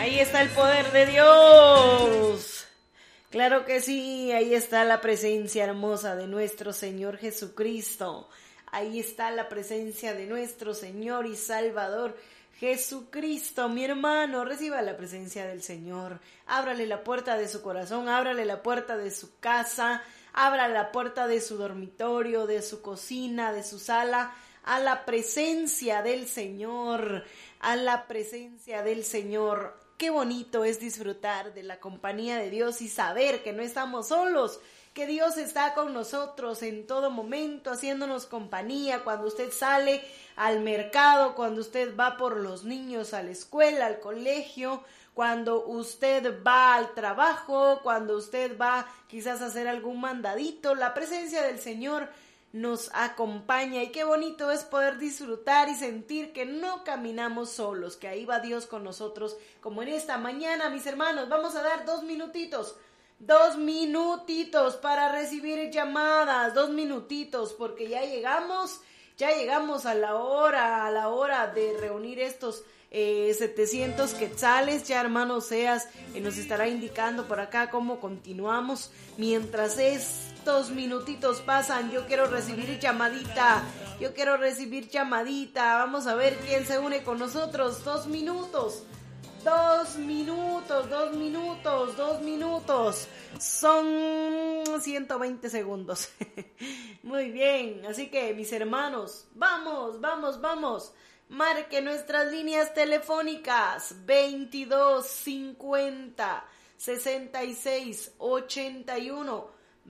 Ahí está el poder de Dios. Claro que sí, ahí está la presencia hermosa de nuestro Señor Jesucristo. Ahí está la presencia de nuestro Señor y Salvador Jesucristo. Mi hermano, reciba la presencia del Señor. Ábrale la puerta de su corazón, ábrale la puerta de su casa, abra la puerta de su dormitorio, de su cocina, de su sala, a la presencia del Señor, a la presencia del Señor. Qué bonito es disfrutar de la compañía de Dios y saber que no estamos solos, que Dios está con nosotros en todo momento, haciéndonos compañía cuando usted sale al mercado, cuando usted va por los niños a la escuela, al colegio, cuando usted va al trabajo, cuando usted va quizás a hacer algún mandadito. La presencia del Señor nos acompaña y qué bonito es poder disfrutar y sentir que no caminamos solos, que ahí va Dios con nosotros, como en esta mañana, mis hermanos. Vamos a dar 2 minutitos para recibir llamadas, 2 minutitos, porque ya llegamos a la hora de reunir estos 700 quetzales. Ya hermano Seas nos estará indicando por acá cómo continuamos. Mientras estos minutitos pasan, yo quiero recibir llamadita. Vamos a ver quién se une con nosotros. 2 minutos. Son 120 segundos. Muy bien, así que mis hermanos, vamos. Marque nuestras líneas telefónicas 2250 6681,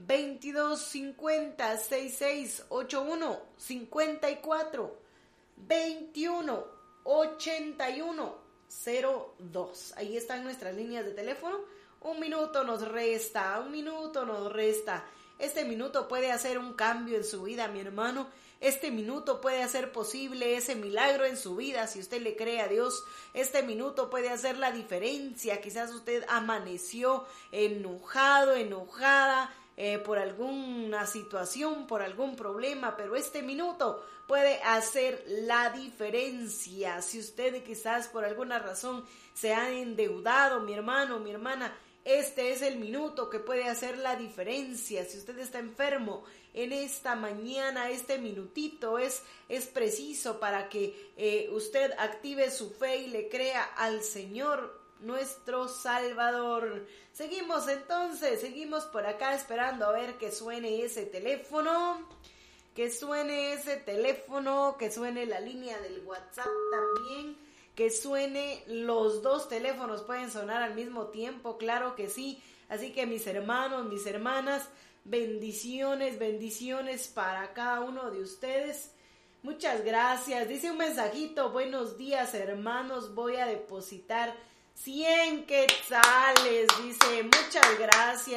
2250 6681, 54 21 81 02. Ahí están nuestras líneas de teléfono. Un minuto nos resta. Este minuto puede hacer un cambio en su vida, mi hermano. Este minuto puede hacer posible ese milagro en su vida, si usted le cree a Dios. Este minuto puede hacer la diferencia. Quizás usted amaneció enojada por alguna situación, por algún problema, pero este minuto puede hacer la diferencia. Si usted quizás por alguna razón se ha endeudado, mi hermano, mi hermana, este es el minuto que puede hacer la diferencia. Si usted está enfermo en esta mañana, este minutito es preciso para que usted active su fe y le crea al Señor nuestro Salvador. Seguimos por acá esperando a ver que suene ese teléfono, que suene la línea del WhatsApp también, que suene los 2 teléfonos, pueden sonar al mismo tiempo, claro que sí. Así que mis hermanos, mis hermanas, bendiciones para cada uno de ustedes. Muchas gracias. Dice un mensajito: buenos días hermanos, voy a depositar 100 quetzales. Dice, muchas gracias.